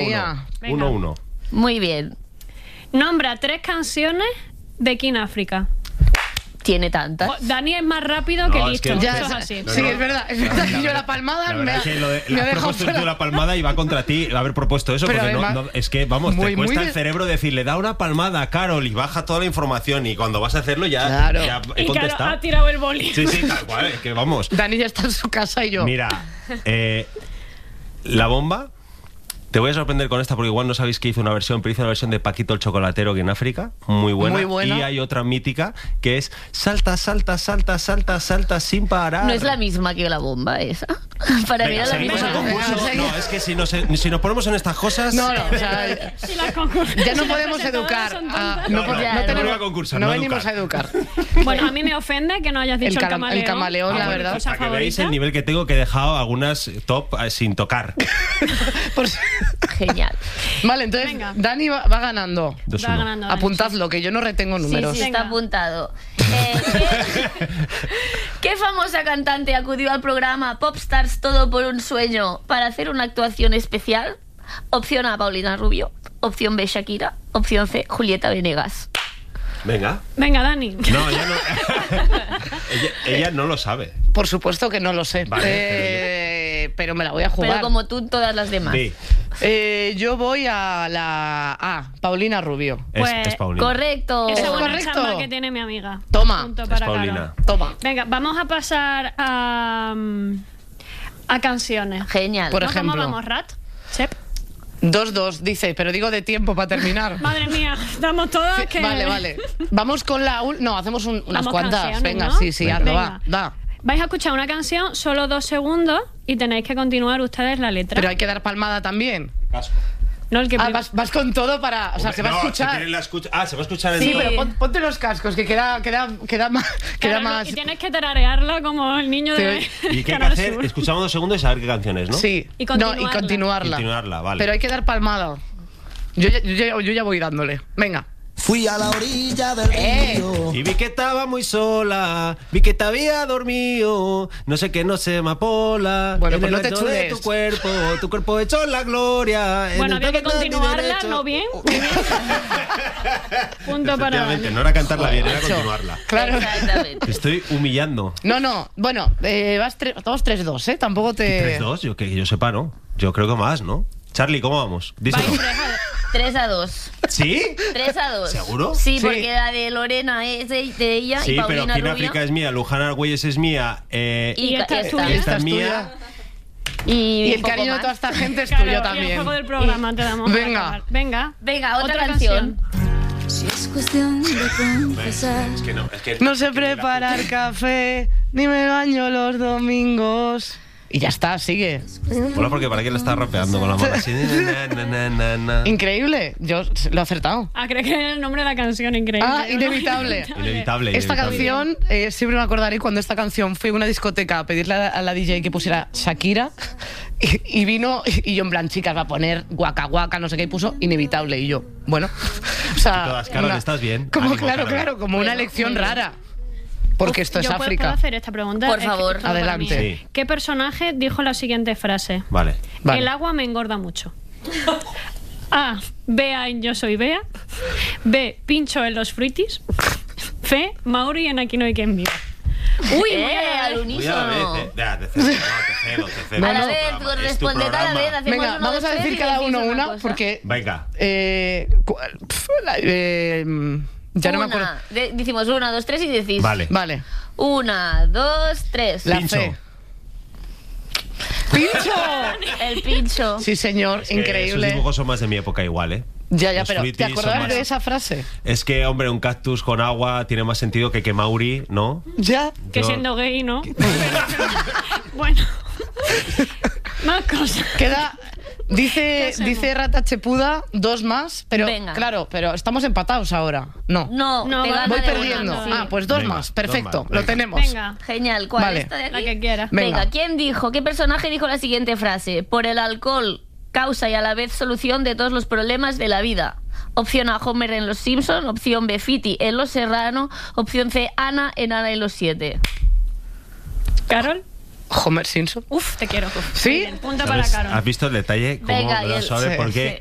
mía. 1-1. Muy bien. Nombra 3 canciones de King África. Tiene tantas. Dani es más rápido que No, es listo. que- Eso Ya, es así. sí, es verdad. Es verdad que yo la palmada La me verdad ha es que lo de, me ha has dejado propuesto tú fuera. la palmada y va contra ti haber propuesto eso, Pero porque además, es que, vamos, muy, te cuesta muy el de- cerebro decirle, da una palmada a Carol y baja toda la información y cuando vas a hacerlo ya, Claro. ya he Y claro, contestado. ha tirado el boli. Sí, tal cual, es que vamos. Dani ya está en su casa y yo. Mira, La Bomba, te voy a sorprender con esta porque igual no sabéis que hizo una versión, pero hizo una versión de Paquito el Chocolatero que en África, muy buena. Muy buena. Y hay otra mítica que es salta, salta, salta, salta, salta sin parar. No es la misma que La Bomba esa. Para mí Venga, era la seguimos misma. el concurso. Venga, No, es que si nos ponemos en estas cosas... No, o sea, Si las concur- ya no si las podemos presentadoras educar. son a- tontas. no, No, ya, no no tenemos- venimos a concursar, no no a venimos a educar. Bueno, a mí me ofende que no hayas dicho El camaleón, la que es mi verdad. cosa Para que veáis favorita. el nivel que tengo, que he dejado algunas top sin tocar. Por si- Genial. Vale, entonces Venga. Dani va ganando. 2-1. Va ganando Dani, Apuntadlo, que yo no retengo Sí, números. sí, está Venga. apuntado. ¿Qué famosa cantante acudió al programa Popstars Todo por un Sueño para hacer una actuación especial? Opción A, Paulina Rubio. Opción B, Shakira. Opción C, Julieta Venegas. Venga. Venga, Dani. No, ella no. ella no lo sabe. Por supuesto que no lo sé. Vale, pero me la voy a jugar. Pero como tú, todas las demás. Sí, Yo voy a la A, Paulina Rubio. Pues, es Paulina. Correcto. Esa Es buena correcto. chamba que tiene mi amiga. Toma. Punto Es para Paulina. Carol. Toma. Venga, vamos a pasar a canciones. Genial. Por ¿No? ¿Cómo ejemplo. vamos, Rat? Chep. 2-2, dice, pero digo de tiempo para terminar. Madre mía, estamos todas que... Vale. Vamos con la... No, hacemos unas Vamos cuantas. canciones, Venga, ¿no? sí, Venga. hazlo, Venga. va. Vais a escuchar una canción, solo 2 segundos, y tenéis que continuar ustedes la letra. Pero hay que dar palmada también. Casco. No el que Vas con todo para... O sea, se va a No, escuchar. si quieres se va a escuchar en Sí, todo. pero ponte los cascos, que queda más... Queda Claro, más... Y tienes que tararearla como el niño de ¿Y qué hay que Canal hacer? Sur. Escuchamos 2 segundos y saber qué canciones, ¿no? Sí. Y No, y continuarla. continuarla. Continuarla, vale. Pero hay que dar palmada. Yo ya voy dándole. Venga. Fui a la orilla del río. Y vi que estaba muy sola, vi que te había dormido, no sé qué, no sé, amapola. Bueno, en pues el no te ancho de chules. tu cuerpo hecho la gloria. en Bueno, el había que todo de mi continuarla, derecho. ¿no bien? Muy bien. Punto para Efectivamente, Dani. no era cantarla bien, era continuarla. Claro. Exactamente. Te estoy humillando. No. Bueno, estamos 3-2, ¿eh? Tampoco te... 3-2, yo que yo sepa, ¿no? Yo creo que más, ¿no? Charlie, ¿cómo vamos? Díselo. Vais 3-2. ¿Sí? 3-2. ¿Seguro? Sí, Sí. porque la de Lorena es de ella Sí, y pero Paulina aquí en Rubio. África es mía, Luján Argüelles es mía. Y esta es esta. tuya. Esta es es mía. Y el poco cariño de más. toda esta gente es Claro, tuyo y el también. juego del programa te damos. para Venga. acabar. Venga. Venga, otra canción. Si es cuestión de confesar. Es que no, es que No sé es que ni la- preparar café, ni me baño los domingos. Y ya está, sigue. Mola porque para qué la estás rapeando con la mano así. Na, na, na, na, na. Increíble, yo lo he acertado. Ah, creo que era el nombre de la canción, increíble. Ah, inevitable. Inevitable. Esta canción, siempre me acordaré cuando esta canción fui a una discoteca a pedirle a la DJ que pusiera Shakira y vino y yo en plan, chicas, va a poner guaca guaca, no sé qué, y puso Inevitable y yo, bueno, o sea... Todas, Carol, ¿estás bien? Como, Ánimo, claro, Carol. como una Bueno, lección muy bien. rara. Porque esto es ¿Yo puedo África. hacer esta pregunta? Por Es que favor. todo para Adelante. mí. Sí. ¿Qué personaje dijo la siguiente frase? Vale. Vale. El agua me engorda mucho. A. Bea en Yo soy Bea. B. Pincho en los fruitis. C. Mauri en Aquí no hay quien viva. Uy, al Voy a unísono. ver, te cedo. A la vez, responded a la vez. Hacemos Venga, uno, vamos dos, a tres decir y cada decís uno una, cosa. porque... Venga. Ya no me acuerdo. Decimos 1, 2, 3 y decís. Vale. Vale. 1, 2, 3. La Pincho. C. ¡Pincho! El pincho. Sí, señor, Es que increíble. Esos dibujos son más de mi época igual, ¿eh? Ya, Los pero fruitis ¿te son acordabas más- de esa frase? Es que, hombre, un cactus con agua tiene más sentido que Mauri, ¿no? Ya. Que Yo- siendo gay, ¿no? Bueno. Más cosas. Queda... Dice, hacemos? dice Rata Chepuda 2 más, pero Venga. claro, pero estamos empatados ahora. No. No, No, te va- gana Voy de perdiendo. una, sí. Ah, pues 2 Venga, más. 2 Perfecto, más, lo venga. tenemos. Venga. Genial. ¿Cuál? Vale. ¿Esta de aquí? La que quieras. Venga. Venga, ¿quién dijo? ¿Qué personaje dijo la siguiente frase? Por el alcohol, causa y a la vez solución de todos los problemas de la vida. Opción A, Homer en Los Simpson. Opción B, Fiti en Los Serrano. Opción C, Ana en Ana y los 7. ¿Carol? Homer Simpson. Uf, te quiero. ¿Sí? Muy bien, punto para ¿Sabes? Carol. ¿Has visto el detalle? Cómo Venga, lo y el- sabe sí, por qué. sí.